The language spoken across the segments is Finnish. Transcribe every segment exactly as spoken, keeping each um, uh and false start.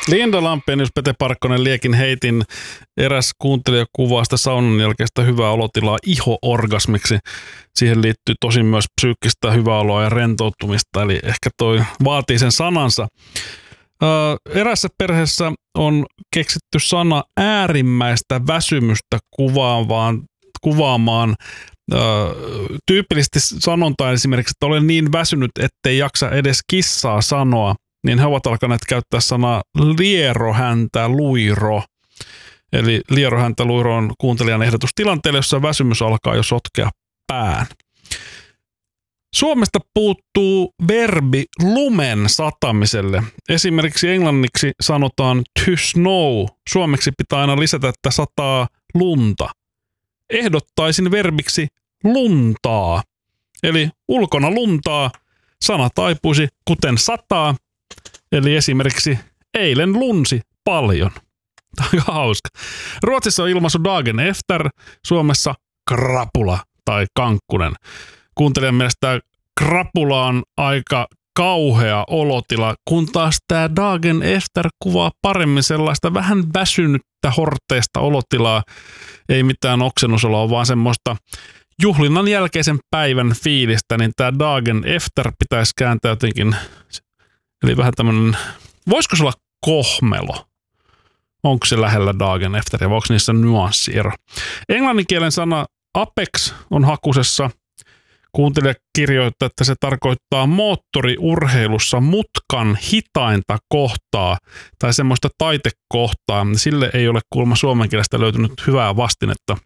Linda Lampenius, Pete Parkkonen, Liekin heitin. Eräs kuuntelija kuvaa sitä saunan jälkeistä hyvää olotilaa iho-orgasmiksi. Siihen liittyy tosin myös psyykkistä hyvää oloa ja rentoutumista, eli ehkä toi vaatii sen sanansa. Öö, erässä perheessä on keksitty sana äärimmäistä väsymystä kuvaavaan, kuvaamaan. Öö, tyypillisesti sanonta esimerkiksi, että olen niin väsynyt, ettei jaksa edes kissaa sanoa, niin he ovat alkaneet käyttää sanaa lierohäntä luiro. Eli lierohäntä luiro on kuuntelijan ehdotus tilanteelle, jossa väsymys alkaa jo sotkea pään. Suomesta puuttuu verbi lumen satamiselle. Esimerkiksi englanniksi sanotaan to snow. Suomeksi pitää aina lisätä, että sataa lunta. Ehdottaisin verbiksi luntaa. Eli ulkona luntaa, sana taipuisi kuten sataa. Eli esimerkiksi eilen lunsi paljon. Aika hauska. Ruotsissa on ilmaisu dagen efter, Suomessa krapula tai kankkunen. Kuuntelijan mielestä krapula on aika kauhea olotila, kun taas tämä dagen efter kuvaa paremmin sellaista vähän väsynyttä horteista olotilaa. Ei mitään oksennusoloa, vaan semmoista juhlinnan jälkeisen päivän fiilistä, niin tämä dagen efter pitäisi kääntää jotenkin, eli vähän tämmöinen, voisiko se olla kohmelo? Onko se lähellä dagen efter vai onko niissä nyanssiero? Englanninkielen sana apex on hakusessa. Kuuntelija kirjoittaa, että se tarkoittaa moottoriurheilussa mutkan hitainta kohtaa tai semmoista taitekohtaa. Sille ei ole kuulemma suomen kielestä löytynyt hyvää vastinetta.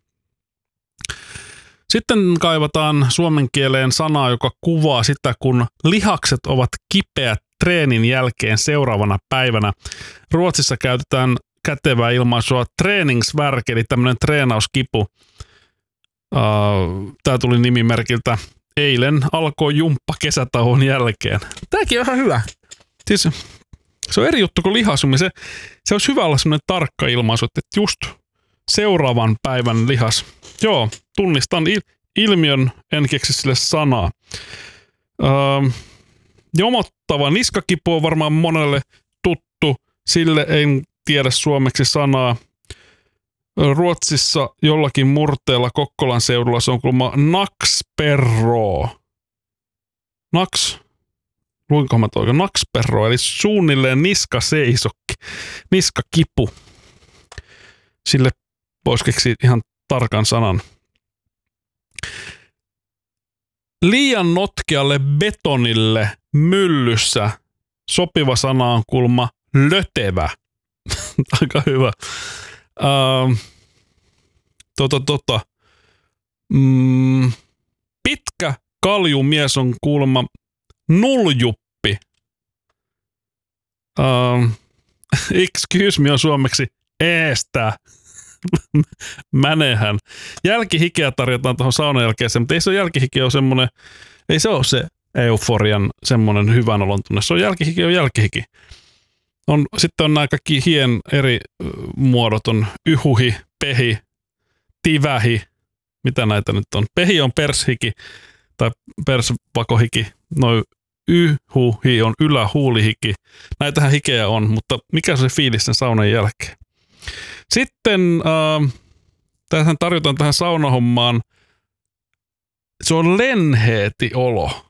Sitten kaivataan suomen kieleen sanaa, joka kuvaa sitä, kun lihakset ovat kipeät treenin jälkeen seuraavana päivänä. Ruotsissa käytetään kätevää ilmaisua träningsvärk, eli tämmöinen treenauskipu. Tämä tuli nimimerkiltä eilen alkoi jumppa kesätauon jälkeen. Tämäkin on ihan hyvä. Siis, se on eri juttu kuin lihasumi. Se, se olisi hyvä olla semmoinen tarkka ilmaisu, että just seuraavan päivän lihas. Joo, tunnistan il- ilmiön, en keksi sille sanaa. Öö, jomottava niskakipu on varmaan monelle tuttu. Sille en tiedä suomeksi sanaa. Ruotsissa jollakin murteella Kokkolan seudulla se on kuulemma nacksperro. Naks, luinko mä toikin? Nacksperro, eli suunnilleen niskaseisokki, niskakipu. Sille voisi keksiä ihan tarkan sanan. Liian notkealle betonille myllyssä sopiva sana on kuulemma lötevä. Aika hyvä. Uh, tota, tota. Mm, pitkä kaljumies on kuulemma nuljuppi. Uh, excuse me on suomeksi eestä. Mänehän. Jälkihikeä tarjotaan tuohon saunan jälkeeseen, mutta ei se ole jälkihikeä ole semmoinen, ei se ole se euforian semmoinen hyvän olon tunne. Se on jälkihiki, on jälkihiki. On, sitten on nämä kaikki hien eri muodot, on yhuhi, pehi, tivähi, mitä näitä nyt on. Pehi on pershiki tai persvakohiki, noin yhuhi on ylähuulihiki. Näitähän hikeä on, mutta mikä on se fiilis sen saunan jälkeen? Sitten äh, tähän tarjotaan tähän saunahommaan, se on lenheeti olo.